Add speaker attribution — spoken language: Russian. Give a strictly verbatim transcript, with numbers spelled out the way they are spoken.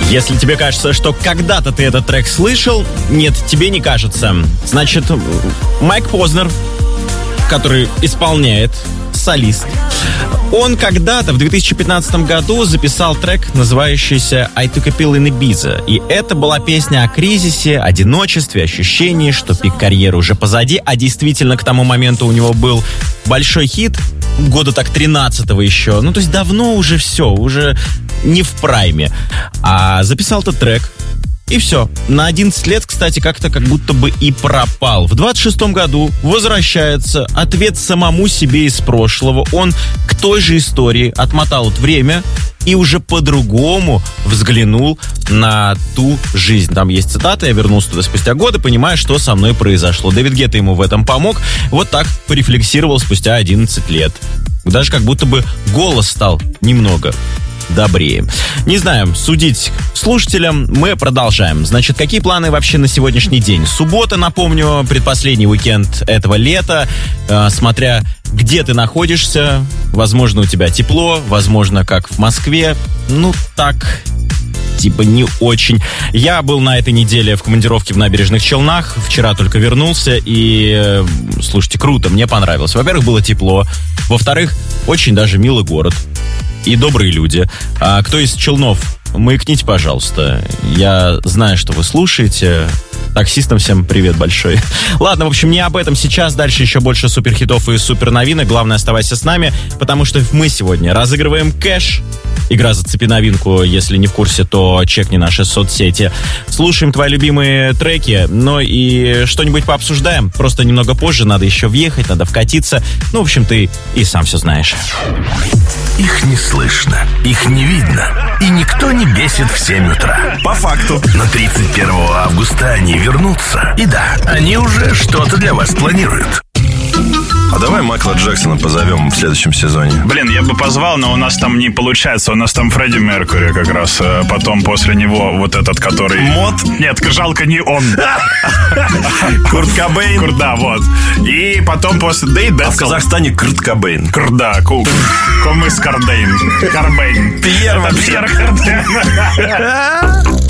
Speaker 1: Если тебе кажется, что когда-то ты этот трек слышал, нет, тебе не кажется. Значит, Майк Познер, который исполняет, солист, он когда-то в две тысячи пятнадцатом году записал трек, называющийся «I took a pill in Ibiza». И это была песня о кризисе, одиночестве, ощущении, что пик карьеры уже позади, а действительно к тому моменту у него был большой хит, года так тринадцатого еще. Ну, то есть давно уже все, уже не в прайме. А записал этот трек, и все. На одиннадцать лет, кстати, как-то как будто бы и пропал. В двадцать шестом году возвращается, ответ самому себе из прошлого. Он к той же истории отмотал вот время и уже по-другому взглянул на ту жизнь. Там есть цитата: «Я вернулся туда спустя годы, понимая, что со мной произошло». Дэвид Гетта ему в этом помог. Вот так порефлексировал спустя одиннадцать лет. Даже как будто бы голос стал немного добрее. Не знаю, судить слушателям. Мы продолжаем. Значит, какие планы вообще на сегодняшний день? Суббота, напомню, предпоследний уикенд этого лета. Э, смотря где ты находишься, возможно, у тебя тепло, возможно, как в Москве. Ну, так, типа, не очень. Я был на этой неделе в командировке в Набережных Челнах. Вчера только вернулся. И, слушайте, круто, мне понравилось. Во-первых, было тепло. Во-вторых, очень даже милый город. И добрые люди. А кто из Челнов, маякните, пожалуйста. Я знаю, что вы слушаете. Таксистам всем привет большой. Ладно, в общем, не об этом сейчас. Дальше еще больше суперхитов и суперновинок. Главное, оставайся с нами, потому что мы сегодня разыгрываем кэш. Игра «Зацепи новинку». Если не в курсе, то чекни наши соцсети. Слушаем твои любимые треки. Ну и что-нибудь пообсуждаем. Просто немного позже. Надо еще въехать, надо вкатиться. Ну, в общем, ты и сам все знаешь.
Speaker 2: Их не слышно, их не видно, и никто не бесит в семь утра.
Speaker 3: По факту.
Speaker 2: Но тридцать первого августа они вернутся. И да, они уже что-то для вас планируют.
Speaker 3: А давай Майкла Джексона позовем в следующем сезоне.
Speaker 4: Блин, я бы позвал, но у нас там не получается. У нас там Фредди Меркьюри как раз. Потом после него вот этот, который...
Speaker 3: Мод?
Speaker 4: Нет, жалко, не он.
Speaker 3: Курт Кобейн?
Speaker 4: Курт, да, вот. И потом после... Да и
Speaker 3: А в Казахстане Курт Кобейн.
Speaker 4: Курт, да, Кук. Комыс Кардейн. Карбейн.
Speaker 3: Пьер вообще.
Speaker 4: Пьер Кардейн.